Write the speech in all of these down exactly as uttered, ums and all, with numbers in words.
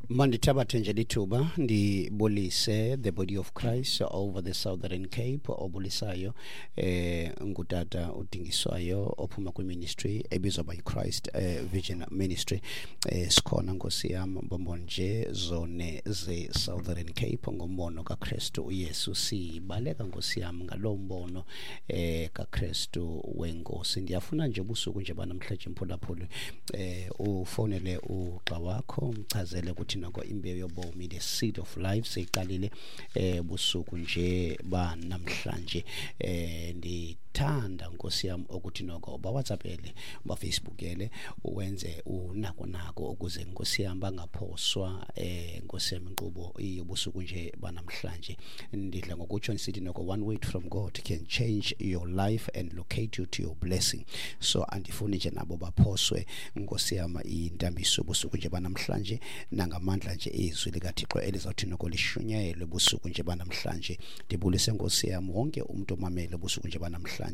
Mandithabathe nje lithuba ndibulise the body of Christ over the Southern Cape obulisayo eh ngutata udingiswayo ophuma kwiministry ebizwa by Christ eh, Vision Ministry eh, sikhona Nkosi yami mbombo nje zone ze Southern Cape ngombono kaKristu uYesu sibaleka Nkosi yami ngalombono eh kaKristu wenkosi. Ndiyafuna nje ubusuku nje banamhlanje mphulaphuli eh ufonele uxa wakho umchazele ukuthi nako imbewu yobomi the seed of life seyiqalile eh busuku nje ba namhlanje eh ndi thanda Nkosi yami ukuthi noko ba WhatsAppele ba Facebookele uwenze unako nako ukuze Nkosi yami bangaphoswa eh Nkosi yami inqubo iyobusuku nje banamhlanje ndidla ngokutsho nisithi noko one word from God can change your life and locate you to your blessing. So andifuni nje nabo baphoswe Nkosi yami intambiso busuku nje banamhlanje nangamandla nje izwi likaThixo elizawuthi noko lishunyayelwe busuku nje banamhlanje. Ndibulise Nkosi yami wonke umuntu omamele busuku nje banamhlanje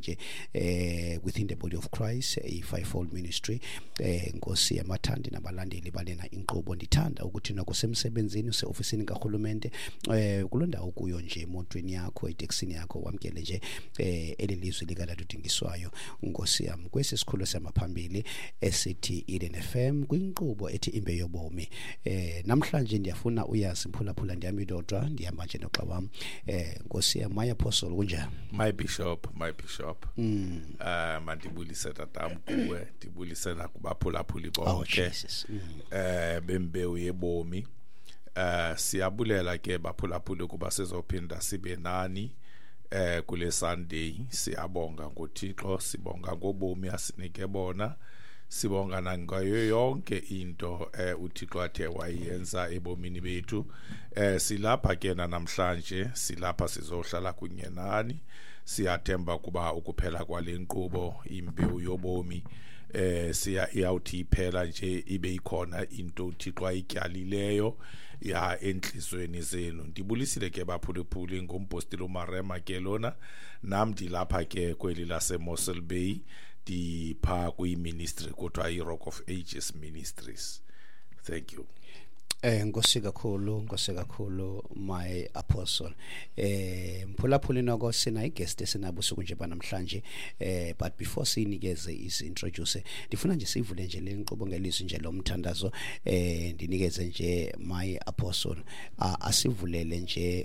eh within the body of Christ a fivefold ministry eh Nkosi yamathandi nabalandeli balena inqubo. Ndithanda ukuthi nako semsebenzini useofisini kaHulumende eh kulonda ukuyo nje emotweni yakho etaxini yakho wamkele nje eh elilizwi likaDingiswayo Nkosi yami kwesi sikhulu semaphambili esithi Eden F M kwinqubo ethi imbe yobomi. Eh namhlanje ndiyafuna uyazi mphulaphula ndiyami dodwa ndihamba nje noxa wami eh Nkosi yami my apostle kunjani my bishop my bishop mm. uh mandibulise tatam kuwe ndibulise nakubaphulaphuli bonke mm. eh bembewu yebomi eh siyabulela ke baphulaphuli kuba sizophinda sibe nani eh kule Sunday. Siyabonga ngoThixo, sibonga ngobomi asinike bona, sibonga nangayo yonke into eh uThixo athe wayenza ebomini bethu. Eh silapha ke namhlanje, silapha sizohlala kunye nani. Siyathemba kuba ukuphela kwalenqubo imbewu yobomi eh siya iyawuthi iphela nje ibe ikhona into uThixo ayityalileyo ya enhlizweni zenu. Ndibulisile ke baphulaphuli ngompostile uMarema ke lona nam dilapha ke kweli lase Mossel Bay dipha kuyiministry kodwa iRock of Ages Ministries. Thank you. Eh Nkosi kakhulu Nkosi kakhulu my apostle. Eh mphulaphuli noko sina igest esinabusuku busuku nje banamhlanje eh but before sinikeze is introduce ndifuna nje sivule nje lenqubo ngelizwi nje lomthandazo eh ndinikeze nje my apostle asivulele nje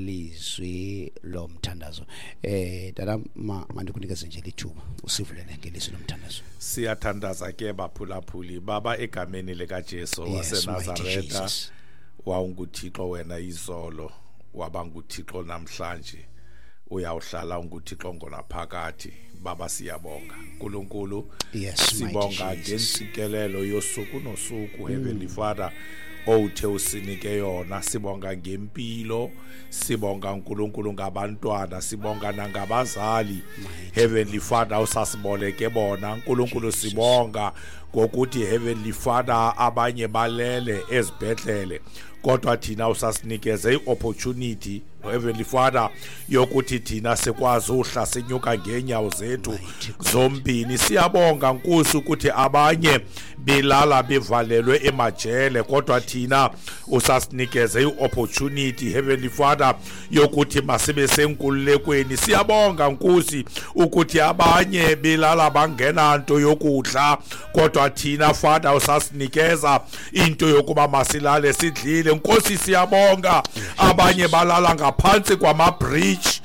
ngelizwi lomthandazo eh dala mandikunikeze nje lithuba usivulele ngelizwi lomthandazo. Siyathandaza ke baphulaphuli baba egameni lika Jesu waseNazaretha wawunguThixo wena izolo wabanguThixo namhlanje uyawuhlala unguThixo ngona phakathi. Baba siyabonga uNkulunkulu, sibonga ngentsikelelo yosuku nosuku Heavenly Father owuthe usinike yona. Sibonga ngempilo, sibonga uNkulunkulu ngabantwana, sibonga nangabazali Heavenly Father usasiboleke bona. uNkulunkulu sibonga ngokuthi Heavenly Father abanye balele ezibhedlele kodwa thina usasinikeze iopportunity Heavenly Father yokuthi thina sekwazi uhla senyuka ngenyawo zethu zombini. Siyabonga Nkosi ukuthi abanye belala bevalelwe emajele kodwa thina usasinikeze iopportunity Heavenly Father yokuthi masibe senkululekweni. Siyabonga Nkosi ukuthi abanye belala bangena into yokudla kodwa thina Father usasinikeza into yokuba masilale sidlile. Nkosi siyabonga abanye balala ngaphansi kwama bridge